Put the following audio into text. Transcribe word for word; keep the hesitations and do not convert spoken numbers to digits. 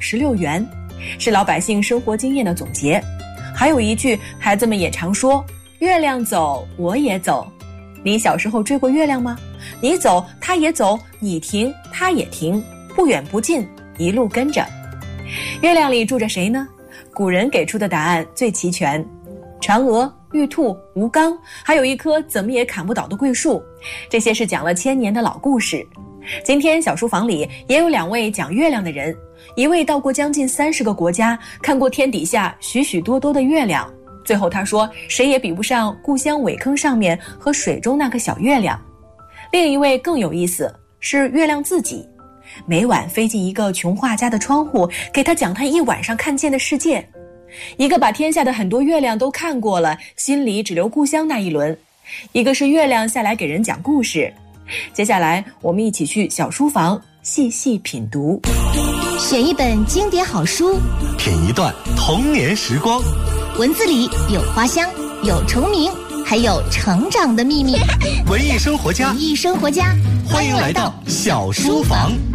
十六圆，是老百姓生活经验的总结。还有一句孩子们也常说，月亮走我也走。你小时候追过月亮吗？你走它也走，你停它也停，不远不近，一路跟着。月亮里住着谁呢？古人给出的答案最齐全，嫦娥、玉兔、吴刚，还有一棵怎么也砍不倒的桂树，这些是讲了千年的老故事。今天小书房里也有两位讲月亮的人，一位到过将近三十个国家，看过天底下许许多多的月亮，最后他说谁也比不上故乡苇坑上面和水中那个小月亮。另一位更有意思，是月亮自己，每晚飞进一个穷画家的窗户，给他讲他一晚上看见的世界。一个把天下的很多月亮都看过了，心里只留故乡那一轮；一个是月亮下来给人讲故事。接下来我们一起去小书房细细品读， 选一本经典好书， 品一段童年时光。 文字里有花香，有虫鸣，还有成长的秘密。 文艺生活家， 文艺生活家， 欢迎来到小书房。